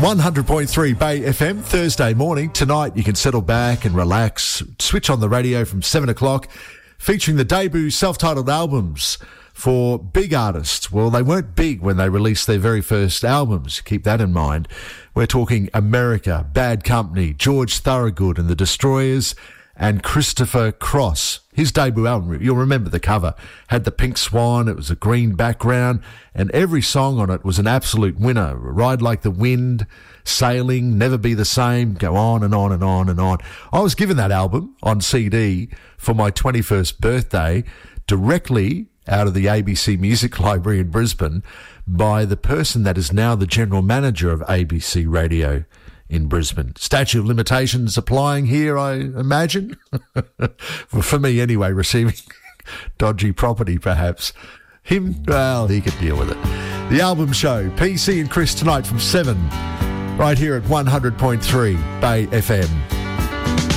100.3 Bay FM, Thursday morning. Tonight you can settle back and relax. Switch on the radio from 7 o'clock, featuring the debut self-titled albums for big artists. Well, they weren't big when they released their very first albums. Keep that in mind. We're talking America, Bad Company, George Thorogood and the Destroyers, and Christopher Cross. His debut album, you'll remember the cover, had the pink swan, it was a green background, and every song on it was an absolute winner. Ride Like the Wind, Sailing, Never Be the Same, go on and on and on and on. I was given that album on CD for my 21st birthday directly out of the ABC Music Library in Brisbane by the person that is now the general manager of ABC Radio in Brisbane. Statute of limitations applying here, I imagine. Well, for me anyway, receiving dodgy property perhaps. Him, well, he could deal with it. The Album Show, PC and Chris tonight from 7, right here at 100.3 Bay FM.